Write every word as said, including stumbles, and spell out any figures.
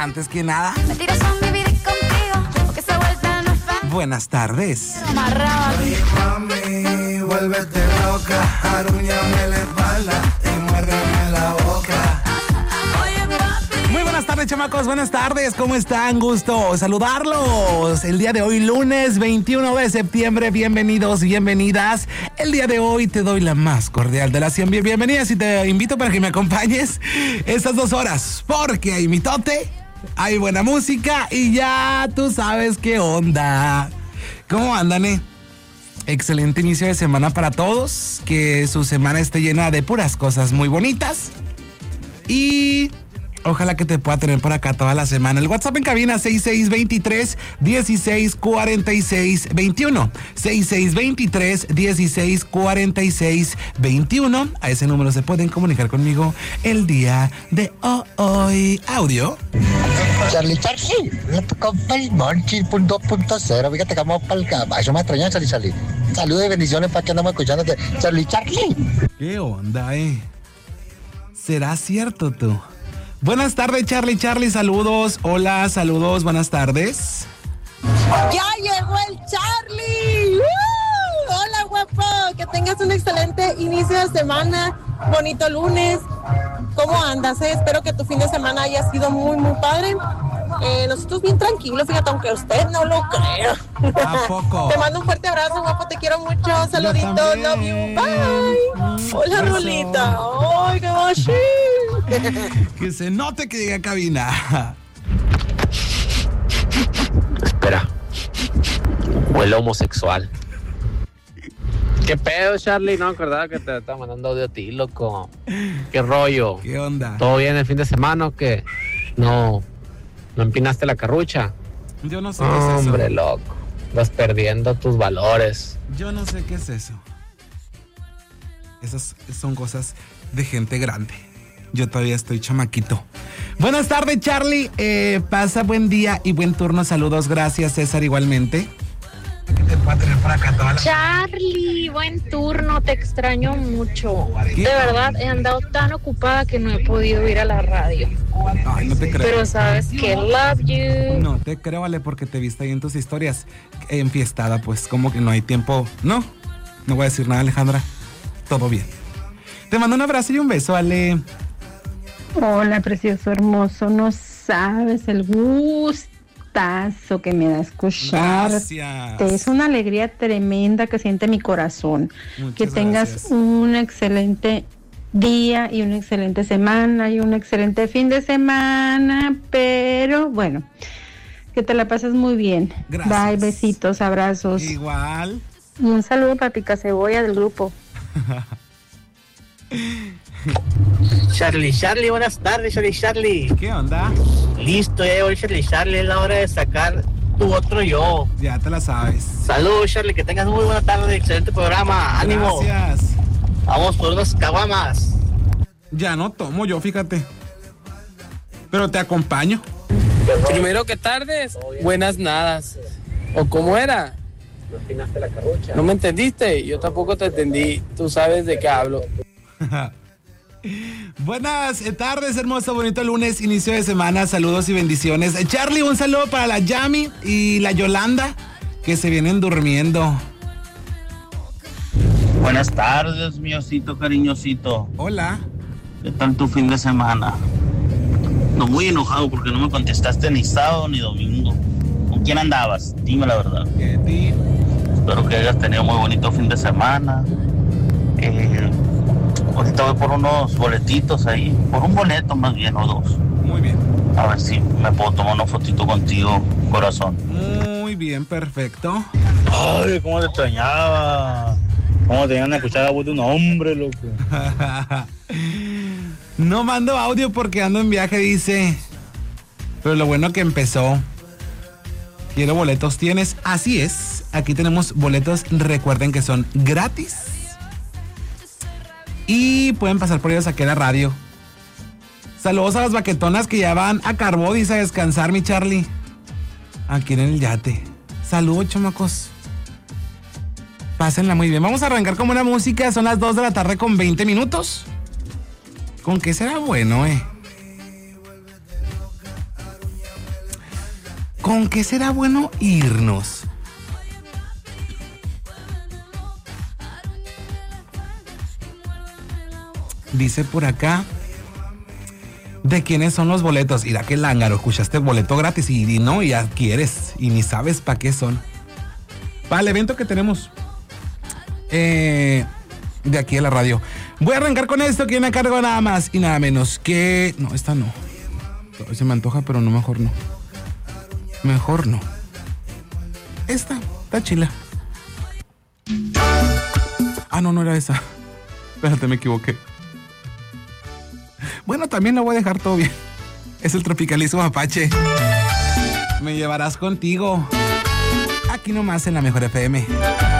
Antes que nada, Mentiras son vivir contigo, porque esa vuelta no es fácil. buenas tardes. Amarrado. Oye, mami, vuélvete loca, arúñame la espalda y muérdeme la boca. Oye, papi. Muy buenas tardes, chamacos, buenas tardes, ¿cómo están? Gusto saludarlos. El día de hoy, lunes veintiuno de septiembre, bienvenidos, bienvenidas. El día de hoy te doy la más cordial de las cien bienvenidas y te invito para que me acompañes estas dos horas, porque hay mitote, hay buena música y ya tú sabes qué onda. ¿Cómo andan, eh? Excelente inicio de semana para todos, que su semana esté llena de puras cosas muy bonitas y ojalá que te pueda tener por acá toda la semana. El WhatsApp en cabina seis seis dos tres, uno seis cuatro seis dos uno. seis seis dos tres, uno seis cuatro seis dos uno. A ese número se pueden comunicar conmigo el día de hoy. Audio. Charlie, Charlie, le tocó el Monchi punto punto cero. Fíjate que vamos para el caballo. Me extrañan, Charlie, Charlie. Saludos y bendiciones para que andamos escuchándote. Charlie, Charlie. ¿Qué onda, eh? ¿Será cierto tú? Buenas tardes, Charlie, Charlie, saludos. Hola, saludos, buenas tardes. ¡Ya llegó el Charlie! ¡Uh! Hola, guapo. Que tengas un excelente inicio de semana. Bonito lunes. ¿Cómo andas? Eh? Espero que tu fin de semana haya sido muy, muy padre. Eh, nosotros bien tranquilos, fíjate, aunque usted no lo crea. ¿A poco? Te mando un fuerte abrazo, guapo. Te quiero mucho. Saluditos. también. Love you. Bye. Hola, Beso. Rolita. ¡Ay, qué machín! Que se note que llega a cabina. Espera. Huele homosexual. ¿Qué pedo, Charlie? No me acordaba que te estaba mandando audio a ti, loco. ¿Qué rollo? ¿Qué onda? ¿Todo bien el fin de semana o qué? No. ¿No empinaste la carrucha? Yo no sé qué es eso. Hombre, loco. Vas perdiendo tus valores. Yo no sé qué es eso. Esas son cosas de gente grande. Yo todavía estoy chamaquito. Buenas tardes, Charlie. Eh, pasa buen día y buen turno. Saludos, gracias, César, igualmente. Que te pueda tener por acá toda la... Charlie, buen turno, te extraño mucho. ¿Qué? De verdad, he andado tan ocupada que no he podido ir a la radio. Ay, no te creo. Pero sabes que love you. No te creo, vale, porque te viste ahí en tus historias enfiestada, pues como que no hay tiempo. No, no voy a decir nada, Alejandra. Todo bien. Te mando un abrazo y un beso, Ale. Hola, precioso, hermoso. No sabes el gustazo que me da escuchar. Gracias. Es una alegría tremenda que siente mi corazón. Muchas que tengas gracias. un excelente día y una excelente semana y un excelente fin de semana. Pero bueno, que te la pases muy bien. Gracias. Bye, besitos, abrazos. Igual. Y un saludo para Picacebolla del grupo. Charlie, Charlie, buenas tardes, Charlie, Charlie. ¿Qué onda? Listo, ya llegó el Charlie, Charlie, es la hora de sacar tu otro yo. Ya te la sabes. Saludos, Charlie, que tengas muy buena tarde, excelente programa, ánimo. Gracias. Vamos por unas caguamas. Ya no tomo yo, fíjate. Pero te acompaño. Primero que tardes, buenas nadas. ¿O cómo era? ¿No empinaste la carrucha? ¿No me entendiste? Yo tampoco te entendí. Tú sabes de qué hablo. Buenas tardes, hermoso, bonito lunes, inicio de semana, saludos y bendiciones. Charlie, un saludo para la Yami y la Yolanda, que se vienen durmiendo. Buenas tardes, mi osito cariñosito. Hola. ¿Qué tal tu fin de semana? No, muy enojado porque no me contestaste ni sábado ni domingo. ¿Con quién andabas? Dime la verdad. ¿Qué, tío? Espero que hayas tenido muy bonito fin de semana. Eh, ahorita voy por unos boletitos ahí, por un boleto más bien o dos. Muy bien. A ver si me puedo tomar una fotito contigo, corazón. Muy bien, perfecto. Ay, cómo te extrañaba. Cómo te iban a escuchar la voz de un hombre, loco. No mando audio porque ando en viaje, dice. Pero lo bueno que empezó. Quiero boletos, ¿tienes? Así es. Aquí tenemos boletos. Recuerden que son gratis. Y pueden pasar por ellos aquí a la radio. Saludos a las baquetonas que ya van a Carbó, dice, a descansar, mi Charlie. Aquí en el yate. Saludos, chamacos. Pásenla muy bien. Vamos a arrancar con una música. Son las dos de la tarde con veinte minutos. ¿Con qué será bueno, eh? ¿Con qué será bueno irnos? Dice por acá, ¿de quiénes son los boletos? Mira qué lángaro, escuchaste boleto gratis y, y no, ya quieres y ni sabes para qué son. Para el evento que tenemos eh, de aquí en la radio. Voy a arrancar con esto, que me cargo nada más y nada menos que... No, esta no. Se me antoja, pero no, mejor no. Mejor no. Esta, está chila. Ah, no, no era esa. Espérate, me equivoqué. Bueno, también lo voy a dejar todo bien. Es el Tropicalismo Apache. Me llevarás contigo. Aquí nomás en la Mejor F M.